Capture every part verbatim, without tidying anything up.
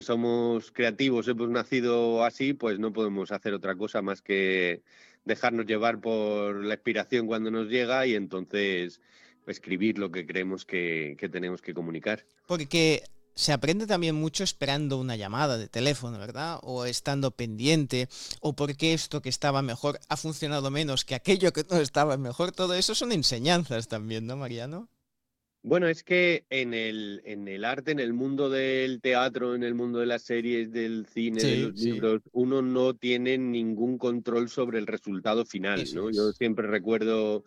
somos creativos, hemos nacido así, pues no podemos hacer otra cosa más que dejarnos llevar por la inspiración cuando nos llega y entonces escribir lo que creemos que, que tenemos que comunicar. Porque se aprende también mucho esperando una llamada de teléfono, ¿verdad? O estando pendiente, o porque esto que estaba mejor ha funcionado menos que aquello que no estaba mejor. Todo eso son enseñanzas también, ¿no, Mariano? Bueno, es que en el, en el arte, en el mundo del teatro, en el mundo de las series, del cine, de Sí, los sí. libros, uno no tiene ningún control sobre el resultado final, Eso ¿no? Yo es. siempre recuerdo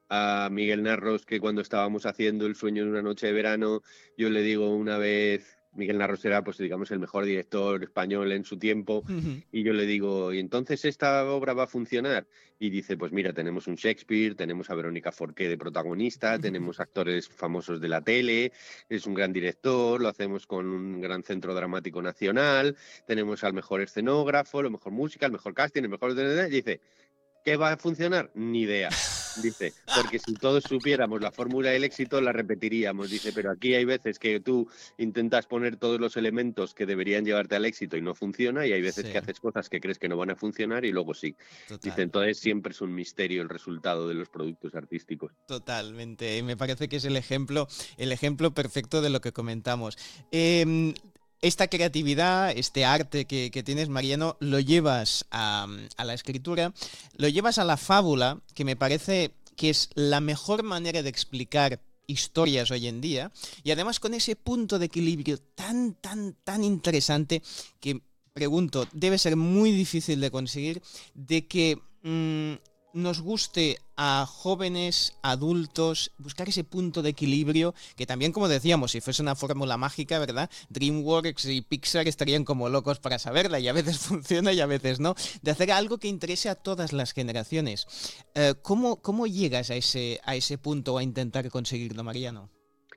a Miguel Narros que cuando estábamos haciendo El sueño de una noche de verano, yo le digo una vez, Miguel Narros era, pues digamos, el mejor director español en su tiempo, y yo le digo, ¿y entonces esta obra va a funcionar? Y dice, pues mira, tenemos un Shakespeare, tenemos a Verónica Forqué de protagonista, tenemos actores famosos de la tele, es un gran director, lo hacemos con un gran centro dramático nacional, tenemos al mejor escenógrafo, la mejor música, el mejor casting, el mejor... Y dice, ¿qué va a funcionar? Ni idea. Dice, porque si todos supiéramos la fórmula del éxito, la repetiríamos. Dice, pero aquí hay veces que tú intentas poner todos los elementos que deberían llevarte al éxito y no funciona, y hay veces que Sí, haces cosas que crees que no van a funcionar y luego sí. Dice, total. entonces siempre es un misterio el resultado de los productos artísticos. Totalmente. Y me parece que es el ejemplo, el ejemplo perfecto de lo que comentamos. Eh, esta creatividad, este arte que, que tienes, Mariano, lo llevas a, a la escritura, lo llevas a la fábula, que me parece que es la mejor manera de explicar historias hoy en día, y además con ese punto de equilibrio tan, tan, tan interesante que, pregunto, debe ser muy difícil de conseguir, de que mmm, nos guste a jóvenes, adultos, buscar ese punto de equilibrio, que también, como decíamos, si fuese una fórmula mágica, ¿verdad? DreamWorks y Pixar estarían como locos para saberla, y a veces funciona y a veces no, de hacer algo que interese a todas las generaciones. Eh, ¿cómo, ¿Cómo llegas a ese, a ese punto o a intentar conseguirlo, Mariano?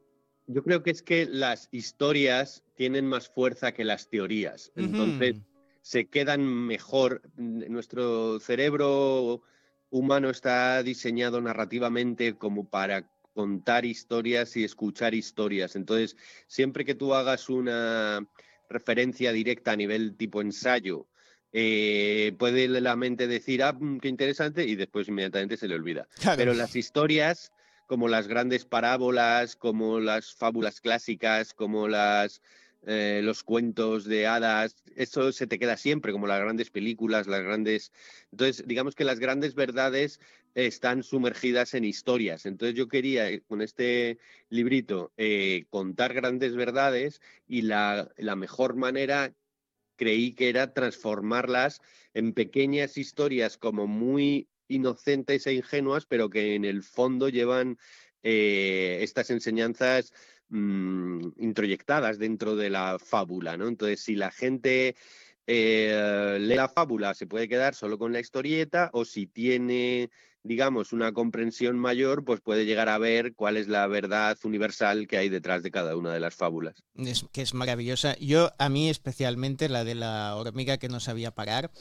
Yo creo que es que las historias tienen más fuerza que las teorías. Entonces, Ujú. se quedan mejor. Nuestro cerebro humano está diseñado narrativamente como para contar historias y escuchar historias. Entonces, siempre que tú hagas una referencia directa a nivel tipo ensayo, eh, puede la mente decir, ah, qué interesante, y después inmediatamente se le olvida. Claro. Pero las historias, como las grandes parábolas, como las fábulas clásicas, como las, eh, los cuentos de hadas, eso se te queda siempre, como las grandes películas, las grandes... Entonces, digamos que las grandes verdades están sumergidas en historias. Entonces yo quería, eh, con este librito, eh, contar grandes verdades y la, la mejor manera creí que era transformarlas en pequeñas historias como muy inocentes e ingenuas, pero que en el fondo llevan eh, estas enseñanzas mmm, introyectadas dentro de la fábula, ¿no? Entonces, si la gente eh, lee la fábula, se puede quedar solo con la historieta, o si tiene, digamos, una comprensión mayor, pues puede llegar a ver cuál es la verdad universal que hay detrás de cada una de las fábulas. Es, que es maravillosa. Yo, a mí especialmente, la de la hormiga que no sabía parar,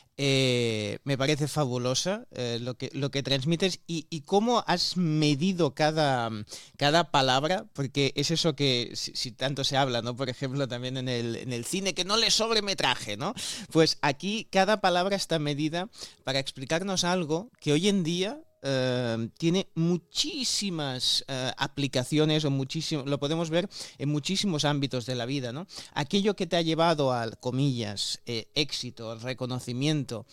eh, me parece fabulosa, eh, lo, que, lo que transmites y, y cómo has medido cada, cada palabra, porque es eso que si, si tanto se habla, ¿no? Por ejemplo, también en el, en el cine, que no le sobre metraje, ¿no? Pues aquí cada palabra está medida para explicarnos algo que hoy en día eh, tiene muchísimas eh, aplicaciones, o muchísimo, lo podemos ver en muchísimos ámbitos de la vida, ¿no? Aquello que te ha llevado al, comillas, eh, éxito, reconocimiento,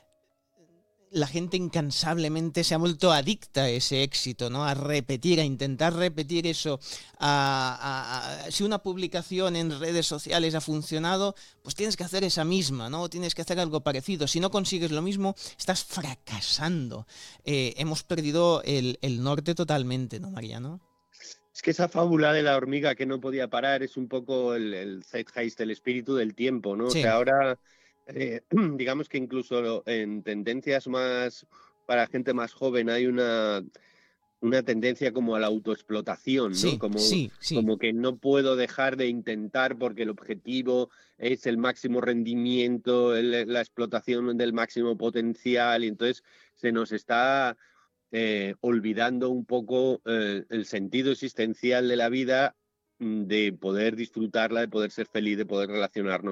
la gente incansablemente se ha vuelto adicta a ese éxito, ¿no? A repetir, a intentar repetir eso. A, a, a, si una publicación en redes sociales ha funcionado, pues tienes que hacer esa misma, ¿no? Tienes que hacer algo parecido. Si no consigues lo mismo, estás fracasando. Eh, hemos perdido el, el norte totalmente, ¿no, Mariano? Es que esa fábula de la hormiga que no podía parar es un poco el, el Zeitgeist, el espíritu del tiempo, ¿no? O Sí. sea, ahora, eh, digamos que incluso en tendencias más para gente más joven hay una, una tendencia como a la autoexplotación, ¿no? Sí, Como, sí, sí. como que no puedo dejar de intentar porque el objetivo es el máximo rendimiento, el- la explotación del máximo potencial, y entonces se nos está eh, olvidando un poco eh, el sentido existencial de la vida mm, de poder disfrutarla, de poder ser feliz, de poder relacionarnos